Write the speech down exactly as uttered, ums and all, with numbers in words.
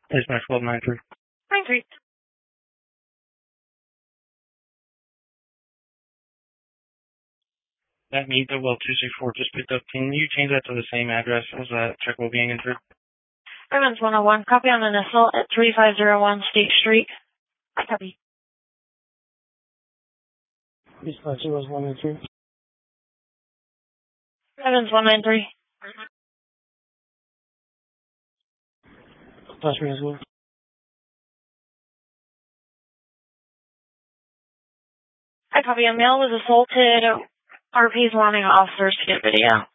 Dispatch twelve nine three. nine three. That meet the well two six four just picked up. Can you change that to the same address as that check will be entered? Evans one oh one. Copy on an assault at three five zero one State Street. Copy. Dispatch zero one nine three. Evans one nine three. Dispatch me as well. I copy. A male was assaulted. R P's wanting officers to get video.